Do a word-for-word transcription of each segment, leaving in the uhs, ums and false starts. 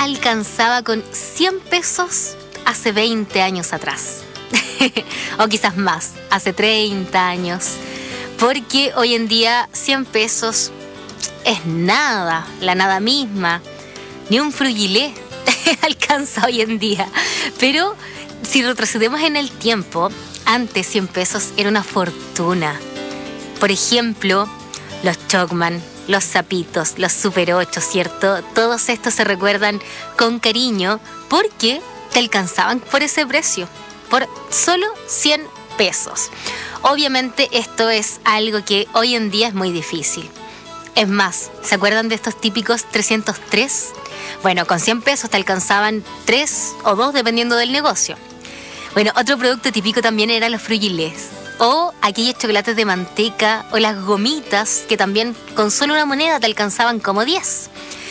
alcanzaba con cien pesos hace veinte años atrás? O quizás más, hace treinta años. Porque hoy en día cien pesos es nada, la nada misma. Ni un frugilé alcanza hoy en día. Pero si retrocedemos en el tiempo, antes cien pesos era una fortuna. Por ejemplo, los Chocman, los Zapitos, los Super ocho, ¿cierto? Todos estos se recuerdan con cariño porque te alcanzaban por ese precio, por solo cien pesos. Obviamente esto es algo que hoy en día es muy difícil. Es más, ¿se acuerdan de estos típicos trescientos tres? Bueno, con cien pesos te alcanzaban tres o dos dependiendo del negocio. Bueno, otro producto típico también eran los frugilés, o aquellos chocolates de manteca, o las gomitas, que también con solo una moneda te alcanzaban como diez.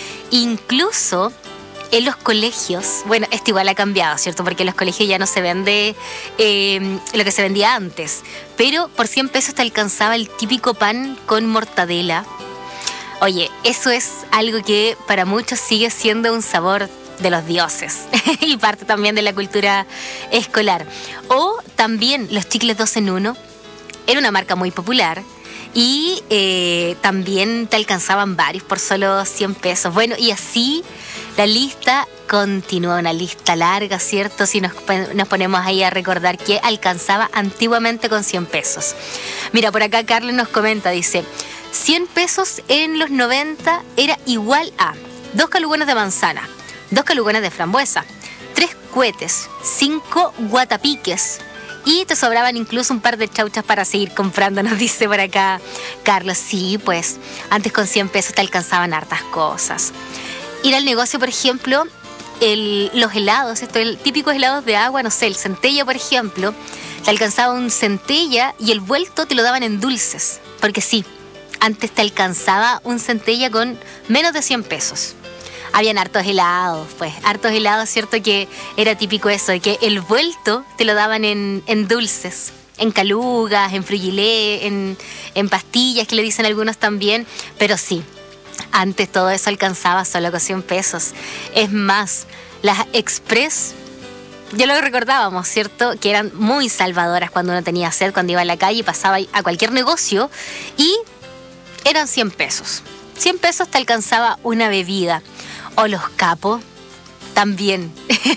Incluso en los colegios, bueno, esto igual ha cambiado, ¿cierto? Porque en los colegios ya no se vende eh, lo que se vendía antes, pero por cien pesos te alcanzaba el típico pan con mortadela. Oye, eso es algo que para muchos sigue siendo un sabor de los dioses y parte también de la cultura escolar. O también los chicles dos en uno, era una marca muy popular y eh, también te alcanzaban varios por solo cien pesos. Bueno, y así la lista continúa, una lista larga, ¿cierto? Si nos, nos ponemos ahí a recordar qué alcanzaba antiguamente con cien pesos. Mira, por acá Carlos nos comenta, dice, cien pesos en los noventa era igual a dos calugones de manzana, dos calugones de frambuesa, tres cohetes, cinco guatapiques y te sobraban incluso un par de chauchas para seguir comprando, nos dice por acá Carlos. Sí, pues antes con cien pesos te alcanzaban hartas cosas. Ir al negocio, por ejemplo, el, los helados, esto, el típico helados de agua, no sé, el centella, por ejemplo, te alcanzaba un centella y el vuelto te lo daban en dulces, porque sí, antes te alcanzaba un centella con menos de cien pesos. Habían hartos helados, pues, hartos helados, ¿cierto? Que era típico eso, de que el vuelto te lo daban en, en dulces, en calugas, en frugilé, en, en pastillas, que le dicen algunos también, pero sí, antes todo eso alcanzaba solo con cien pesos. Es más, las Express, ya lo recordábamos, ¿cierto? Que eran muy salvadoras cuando uno tenía sed, cuando iba a la calle y pasaba a cualquier negocio y eran cien pesos. cien pesos te alcanzaba una bebida. O los capos, también.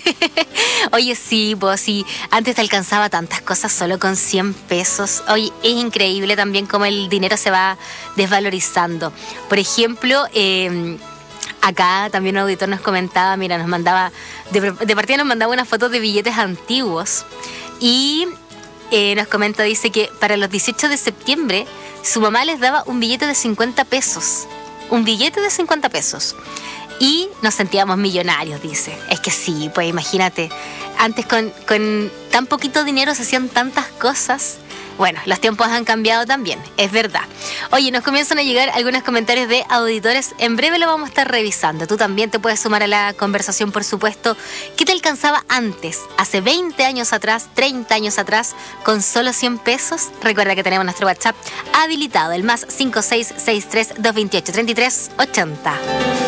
Oye, sí, pues sí, antes te alcanzaba tantas cosas solo con cien pesos. Oye, es increíble también cómo el dinero se va desvalorizando. Por ejemplo, eh, acá también un auditor nos comentaba, mira, nos mandaba, de, de partida nos mandaba unas fotos de billetes antiguos. Y eh, nos comenta, dice que para los dieciocho de septiembre, su mamá les daba un billete de cincuenta pesos. Un billete de cincuenta pesos. Y nos sentíamos millonarios, dice. Es que sí, pues imagínate, antes con, con tan poquito dinero se hacían tantas cosas. Bueno, los tiempos han cambiado también, es verdad. Oye, nos comienzan a llegar algunos comentarios de auditores. En breve lo vamos a estar revisando. Tú también te puedes sumar a la conversación, por supuesto. ¿Qué te alcanzaba antes, hace veinte años atrás, treinta años atrás, con solo cien pesos? Recuerda que tenemos nuestro WhatsApp habilitado, el más cinco seis seis tres, dos dos ocho, tres tres ocho cero.